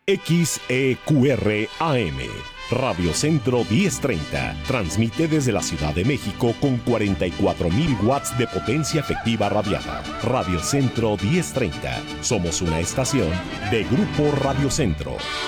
XEQR-AM, Radio Centro 1030, transmite desde la Ciudad de México con 44.000 watts de potencia efectiva radiada. Radio Centro 1030, somos una estación de Grupo Radio Centro.